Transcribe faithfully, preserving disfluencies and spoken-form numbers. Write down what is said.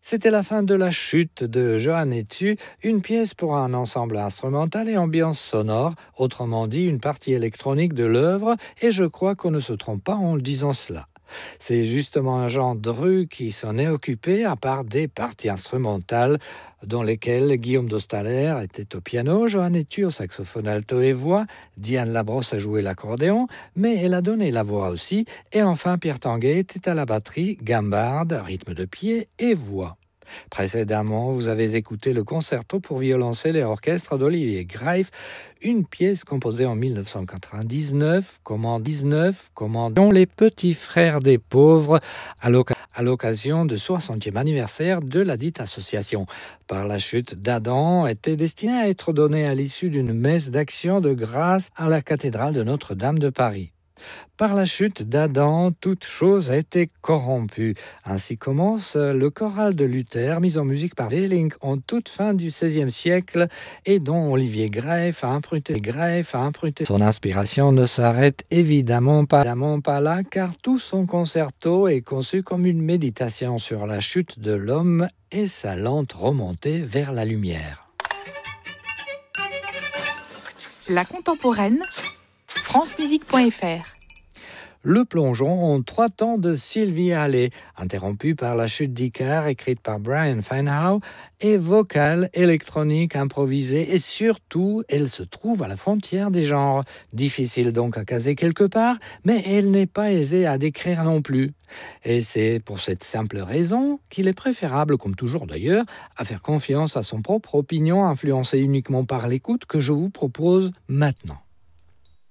C'était la fin de La Chute de Johann Hettu, une pièce pour un ensemble instrumental et ambiance sonore, autrement dit une partie électronique de l'œuvre, et je crois qu'on ne se trompe pas en le disant cela. C'est justement un genre de rue qui s'en est occupé, à part des parties instrumentales, dans lesquelles Guillaume d'Ostaler était au piano, Johann Hettu au saxophone alto et voix, Diane Labrosse a joué l'accordéon, mais elle a donné la voix aussi, et enfin Pierre Tanguay était à la batterie, gambarde, rythme de pied et voix. Précédemment, vous avez écouté le concerto pour violoncelle et orchestre d'Olivier Greif, une pièce composée en dix-neuf cent quatre-vingt-dix-neuf, comment dix-neuf, comment dont les petits frères des pauvres, à l'occasion du soixantième anniversaire de la dite association. Par la chute d'Adam, était destinée à être donnée à l'issue d'une messe d'action de grâce à la cathédrale de Notre-Dame de Paris. Par la chute d'Adam, toute chose a été corrompue. Ainsi commence le choral de Luther, mis en musique par Wehling en toute fin du seizième siècle et dont Olivier Greif a emprunté, Greif a emprunté. Son inspiration ne s'arrête évidemment pas, évidemment pas là, car tout son concerto est conçu comme une méditation sur la chute de l'homme et sa lente remontée vers la lumière. La contemporaine, france musique point f r. Le plongeon en trois temps de Sylvie Allais, interrompu par la chute d'Icare écrite par Brian Feinhau, et vocale, électronique, improvisée, et surtout, elle se trouve à la frontière des genres. Difficile donc à caser quelque part, mais elle n'est pas aisée à décrire non plus. Et c'est pour cette simple raison qu'il est préférable, comme toujours d'ailleurs, à faire confiance à son propre opinion influencée uniquement par l'écoute que je vous propose maintenant.